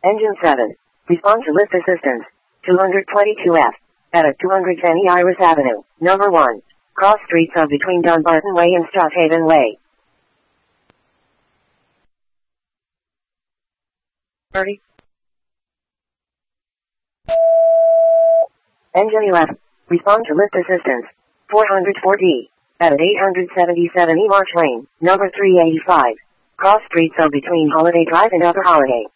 Engine 7. Respond to lift assistance. 222F. At 210 Iris Avenue, number 1. Cross streets of between Dunbarton Way and Strathaven Way. 30. Engine 11. Respond to lift assistance. 404D. At 877 E March Lane, number 385. Cross streets of between Holiday Drive and Upper Holiday.